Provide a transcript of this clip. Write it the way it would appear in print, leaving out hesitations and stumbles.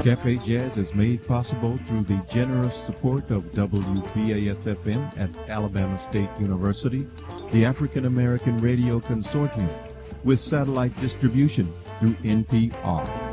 Cafe Jazz is made possible through the generous support of WBAS-FM at Alabama State University, the African American Radio Consortium, with satellite distribution through NPR.